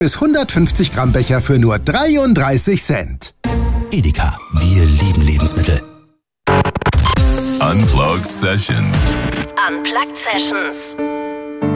bis 150 Gramm Becher für nur 33 Cent. Edeka, wir lieben Lebensmittel. Unplugged Sessions. Unplugged Sessions.